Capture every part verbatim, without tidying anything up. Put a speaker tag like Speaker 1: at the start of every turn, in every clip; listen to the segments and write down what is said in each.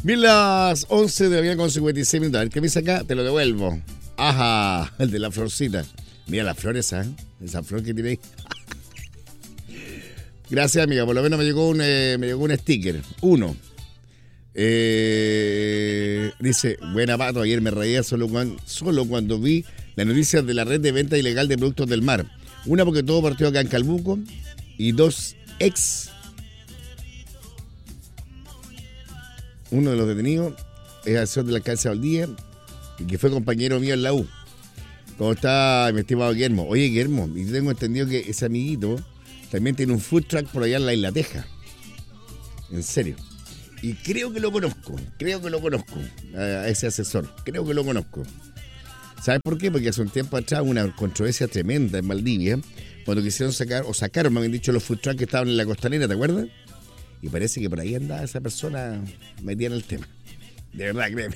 Speaker 1: Bien, las once de la mañana con cincuenta y seis minutos. A ver, ¿qué me dice acá? Te lo devuelvo. Ajá, el de la florcita. Mira la flor esa, ¿eh? Esa flor que tiene ahí. Gracias, amiga. Por lo menos me llegó un, eh, me llegó un sticker. Uno. Eh, dice, buena Pato, ayer me reía solo cuando, solo cuando vi las noticias de la red de venta ilegal de productos del mar. Una porque todo partió acá en Calbuco. Y dos, ex. Uno de los detenidos es asesor del alcance de Valdivia y que fue compañero mío en la U. ¿Cómo está, mi estimado Guillermo? Oye, Guillermo, y tengo entendido que ese amiguito también tiene un food truck por allá en la Isla Teja. En serio. Y creo que lo conozco, creo que lo conozco, a ese asesor. Creo que lo conozco. ¿Sabes por qué? Porque hace un tiempo atrás hubo una controversia tremenda en Valdivia cuando quisieron sacar, o sacaron, me habían dicho, los food trucks que estaban en la costanera, ¿te acuerdas? Y parece que por ahí andaba esa persona metida en el tema. De verdad, créeme.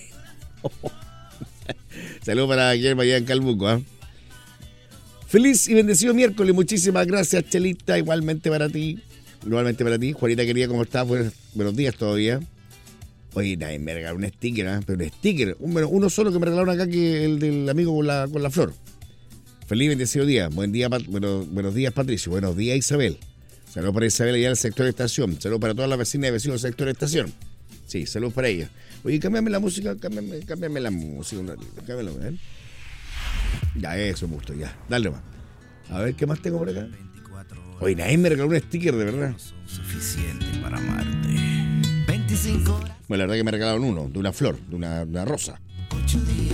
Speaker 1: Saludos para Guillermo allá en Calbuco, ¿eh? Feliz y bendecido miércoles. Muchísimas gracias, Chelita. Igualmente para ti. Igualmente para ti. Juanita querida, ¿cómo estás? Buenos, buenos días todavía. Oye, nadie me regaló un sticker, ¿eh? Pero un sticker. Un, uno solo que me regalaron acá, que el del amigo con la, con la flor. Feliz y bendecido día. Buen día, Pat, bueno, buenos días, Patricio. Buenos días, Isabel. Saludos para Isabel allá del sector de estación. Saludos para todas las vecinas y vecinos del sector de estación. Sí, saludos para ella. Oye, cámbiame la música, cámbiame, cámbiame la música un ratito. Cámbiamela, ¿eh? Ya, eso me gustó, ya. Dale más. A ver, ¿qué más tengo por acá? Oye, nadie me regaló un sticker, de verdad.
Speaker 2: Suficiente para amarte. veinticinco horas.
Speaker 1: Bueno, la verdad que me regalaron uno, de una flor, de una, de una rosa.
Speaker 2: Ocho días.